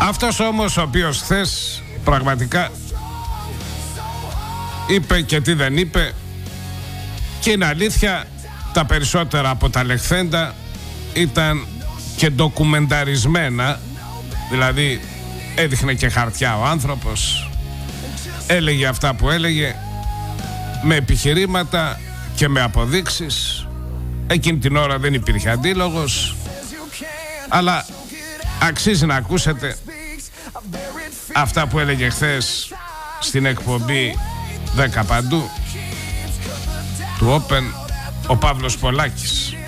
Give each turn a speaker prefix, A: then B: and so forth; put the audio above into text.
A: Αυτός όμως ο οποίος χθες πραγματικά είπε και τι δεν είπε, και είναι αλήθεια, τα περισσότερα από τα λεχθέντα ήταν και ντοκουμενταρισμένα, δηλαδή έδειχνε και χαρτιά ο άνθρωπος, έλεγε αυτά που έλεγε με επιχειρήματα και με αποδείξεις. Εκείνη την ώρα δεν υπήρχε αντίλογος, αλλά αξίζει να ακούσετε αυτά που έλεγε χθες στην εκπομπή 10 παντού του Open ο Παύλος Πολάκης.